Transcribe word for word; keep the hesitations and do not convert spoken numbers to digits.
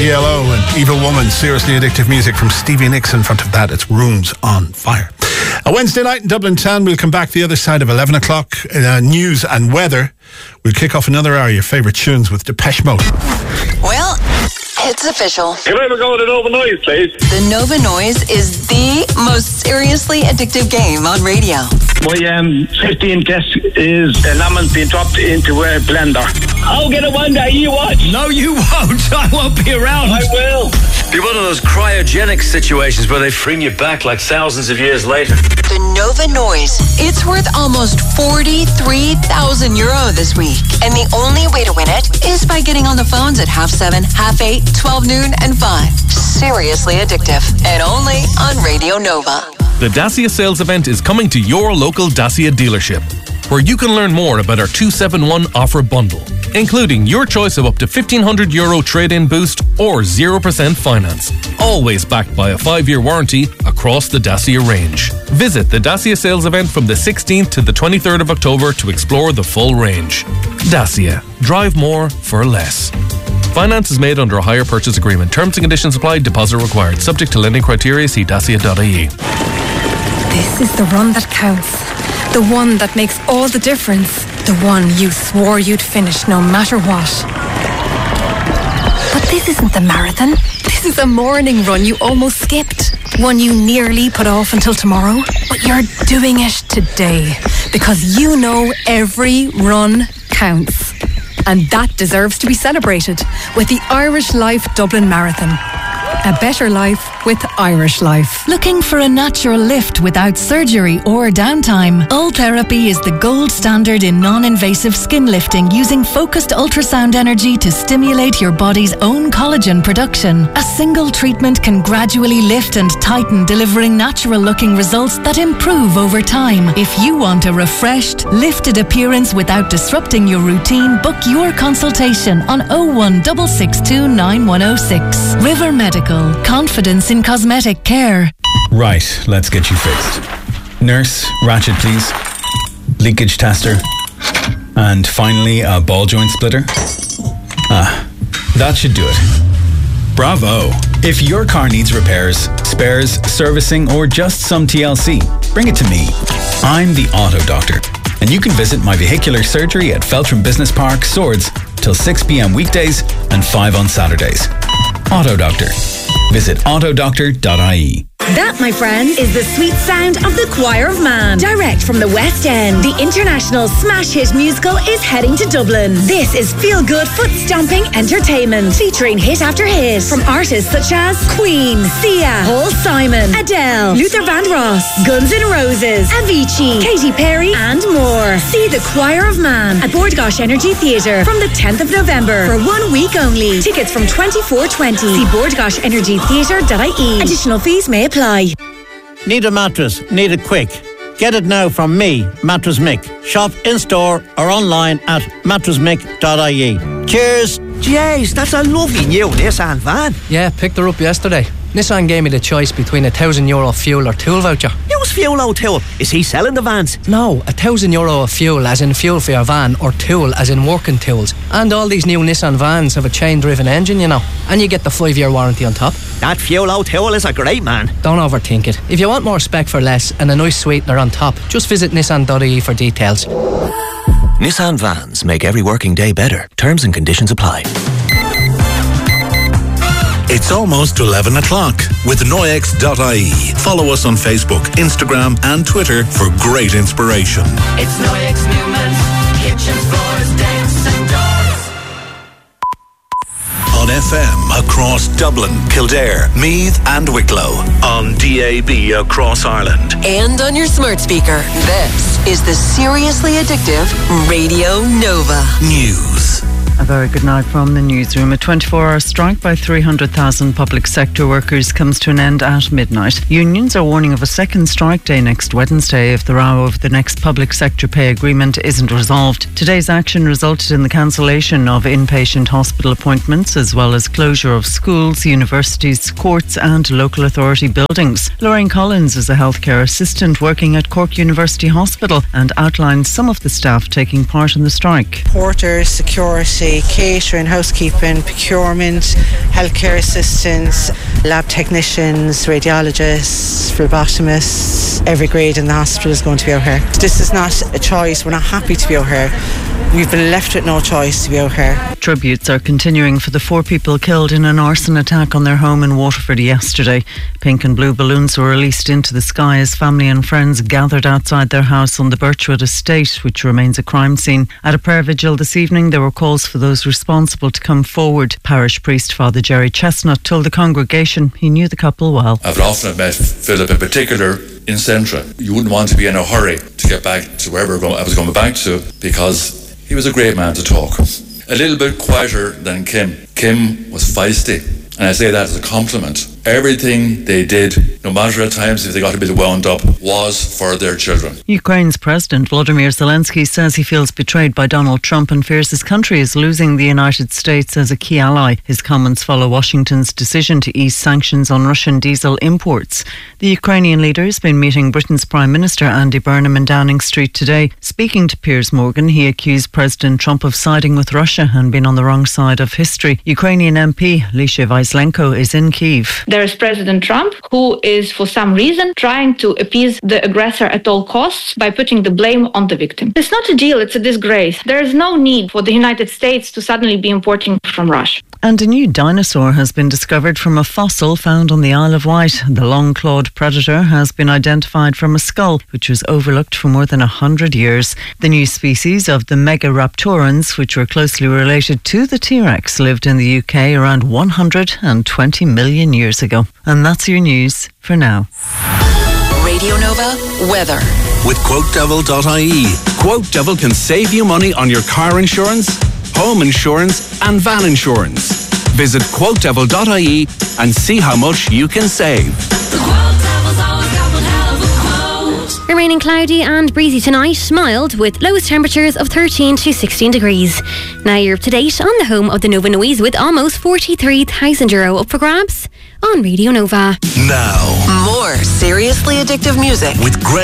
E L O and Evil Woman, seriously addictive music from Stevie Nicks. In front of that, it's Rooms on Fire. A Wednesday night in Dublin town. We'll come back the other side of eleven o'clock. Uh, news and weather. We'll kick off another hour of your favourite tunes with Depeche Mode. Well, it's official. Can I ever go to Nova Noise, please? The Nova Noise is the most seriously addictive game on radio. My um, fifteenth guest is uh, lemon being dropped into a blender. I'll get it one day, you watch. No, you won't. I won't be around. I will. Be one of those cryogenic situations where they bring you back like thousands of years later. The Nova Noise. It's worth almost forty-three thousand euro this week. And the only way to win it is by getting on the phones at half seven, half eight, twelve noon, and five. Seriously addictive. And only on Radio Nova. The Dacia sales event is coming to your local Dacia dealership, where you can learn more about our two seven one offer bundle, including your choice of up to fifteen hundred euro trade-in boost or zero percent finance, always backed by a five-year warranty across the Dacia range. Visit the Dacia sales event from the sixteenth to the twenty-third of October to explore the full range. Dacia. Drive more for less. Finance is made under a hire purchase agreement. Terms and conditions apply. Deposit required. Subject to lending criteria. See dacia dot I E. This is the run that counts. The one that makes all the difference. The one you swore you'd finish no matter what. But this isn't the marathon. This is a morning run you almost skipped. One you nearly put off until tomorrow. But you're doing it today. Because you know every run counts. And that deserves to be celebrated with the Irish Life Dublin Marathon. A better life with Irish Life. Looking for a natural lift without surgery or downtime? Ultherapy is the gold standard in non-invasive skin lifting using focused ultrasound energy to stimulate your body's own collagen production. A single treatment can gradually lift and tighten, delivering natural-looking results that improve over time. If you want a refreshed, lifted appearance without disrupting your routine, book your consultation on oh one six six two nine one oh six. River Medical. Confidence in cosmetic care. Right, let's get you fixed. Nurse, ratchet please. Leakage tester. And finally, a ball joint splitter. Ah, that should do it. Bravo! If your car needs repairs, spares, servicing, or just some T L C, bring it to me. I'm the Auto Doctor. And you can visit my vehicular surgery at Feltram Business Park, Swords, till six p.m. weekdays and five on Saturdays. Auto Doctor. Visit auto doctor dot I E. That, my friends, is the sweet sound of the Choir of Man. Direct from the West End, the international smash hit musical is heading to Dublin. This is feel-good, foot-stomping entertainment, featuring hit after hit from artists such as Queen, Sia, Paul Simon, Adele, Luther Vandross, Guns N' Roses, Avicii, Katy Perry, and more. See the Choir of Man at Bord Gáis Energy Theatre from the tenth of November for one week only. Tickets from twenty-four twenty. See bord gáis energy theatre dot I E. Additional fees may apply. Need a mattress? Need it quick? Get it now from me, Mattress Mick. Shop in-store or online at mattress mick dot I E. Cheers! Jeez, that's a lovely new Nissan van. Yeah, picked her up yesterday. Nissan gave me the choice between a thousand euro fuel or tool voucher. Use fuel or tool? Is he selling the vans? No, a thousand euro of fuel as in fuel for your van, or tool as in working tools. And all these new Nissan vans have a chain-driven engine, you know. And you get the five-year warranty on top. That fuel or tool is a great man. Don't overthink it. If you want more spec for less and a nice sweetener on top, just visit nissan dot I E for details. Nissan vans make every working day better. Terms and conditions apply. It's almost eleven o'clock with Noyex dot I E. Follow us on Facebook, Instagram and Twitter for great inspiration. It's Noyex Newman, kitchens, floors, decks and doors. On F M across Dublin, Kildare, Meath and Wicklow. On D A B across Ireland. And on your smart speaker. This is the Seriously Addictive Radio Nova. News. A very good night from the newsroom. A twenty-four hour strike by three hundred thousand public sector workers comes to an end at midnight. Unions are warning of a second strike day next Wednesday if the row over the next public sector pay agreement isn't resolved. Today's action resulted in the cancellation of inpatient hospital appointments as well as closure of schools, universities, courts and local authority buildings. Lorraine Collins is a healthcare assistant working at Cork University Hospital and outlines some of the staff taking part in the strike. Porters, security, hospitality, catering, housekeeping, procurement, healthcare assistants, lab technicians, radiologists, phlebotomists. Every grade in the hospital is going to be out here. This is not a choice. We're not happy to be out here. We've been left with no choice to be out here. Tributes are continuing for the four people killed in an arson attack on their home in Waterford yesterday. Pink and blue balloons were released into the sky as family and friends gathered outside their house on the Birchwood estate, which remains a crime scene. At a prayer vigil this evening, there were calls for those responsible to come forward. Parish priest Father Jerry Chestnut told the congregation he knew the couple well. I've often met Philip in particular in Centra. You wouldn't want to be in a hurry to get back to wherever I was going back to, because he was a great man to talk. A little bit quieter than Kim. Kim was feisty, and I say that as a compliment. Everything they did, no matter at times if they got a bit wound up, was for their children. Ukraine's President Volodymyr Zelensky says he feels betrayed by Donald Trump and fears his country is losing the United States as a key ally. His comments follow Washington's decision to ease sanctions on Russian diesel imports. The Ukrainian leader has been meeting Britain's Prime Minister Andy Burnham in Downing Street today. Speaking to Piers Morgan, he accused President Trump of siding with Russia and being on the wrong side of history. Ukrainian M P Lisha Vaislenko is in Kyiv. There is President Trump, who is for some reason trying to appease the aggressor at all costs by putting the blame on the victim. It's not a deal, it's a disgrace. There is no need for the United States to suddenly be importing from Russia. And a new dinosaur has been discovered from a fossil found on the Isle of Wight. The long-clawed predator has been identified from a skull, which was overlooked for more than one hundred years. The new species of the Megaraptorans, which were closely related to the T-Rex, lived in the U K around one hundred twenty million years ago. And that's your news for now. Radio Nova weather. With quote devil dot I E. Quote Devil can save you money on your car insurance, home insurance and van insurance. Visit quote devil dot I E and see how much you can save. Remaining cloudy and breezy tonight, mild with lowest temperatures of thirteen to sixteen degrees. Now you're up to date on the home of the Nova Noise with almost forty-three thousand euro up for grabs on Radio Nova. Now, more seriously addictive music with Greg